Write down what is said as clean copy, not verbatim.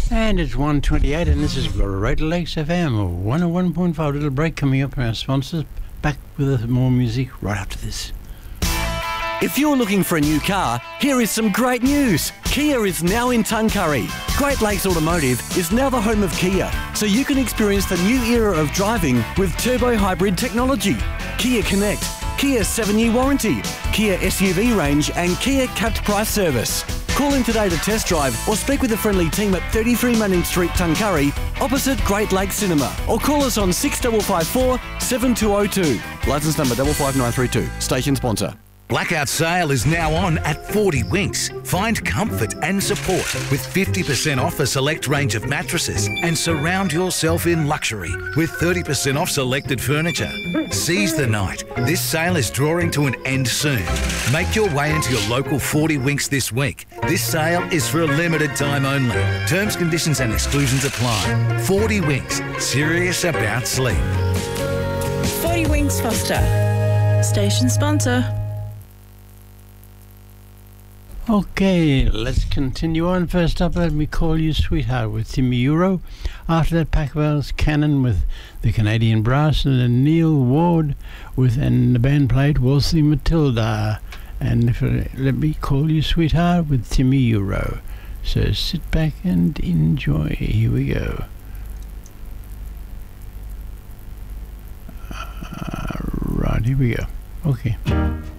And it's 1:28, and this is Great Lakes FM 101.5. Little break coming up from our sponsors. Back with more music right after this. If you're looking for a new car, here is some great news. Kia is now in Tuncurry. Great Lakes Automotive is now the home of Kia, so you can experience the new era of driving with turbo hybrid technology. Kia Connect, Kia 7-year warranty, Kia SUV range and Kia capped price service. Call in today to test drive or speak with the friendly team at 33 Manning Street, Tuncurry, opposite Great Lakes Cinema, or call us on 6554 7202. Licence number 55932. Station sponsor. Blackout sale is now on at 40 Winks. Find comfort and support with 50% off a select range of mattresses and surround yourself in luxury with 30% off selected furniture. Seize the night. This sale is drawing to an end soon. Make your way into your local 40 Winks this week. This sale is for a limited time only. Terms, conditions and exclusions apply. 40 Winks. Serious about sleep. 40 Winks Foster. Station sponsor. Okay, let's continue on. First up, Let Me Call You Sweetheart with Timmy Euro. After that, Pachelbel's Cannon with the Canadian Brass, and then Neil Ward and the band played Waltzing Matilda. And Let Me Call You Sweetheart with Timmy Euro. So sit back and enjoy. Here we go. Right, here we go. Okay.